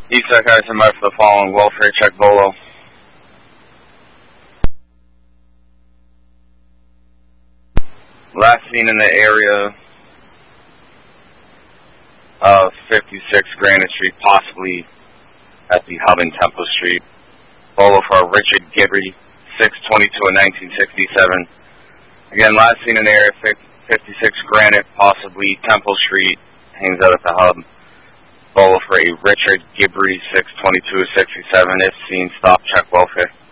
Eastside guys, I'm out for the following welfare check Bolo. Last seen in the area of 56 Granite Street, possibly at the hub in Temple Street. Bolo for Richard Gibbery, 622 in 1967. Again, last seen in the area 56 Granite, possibly Temple Street, hangs out at the hub. Bolo for a Richard Gibbery, 622 67. If seen, stop, check welfare.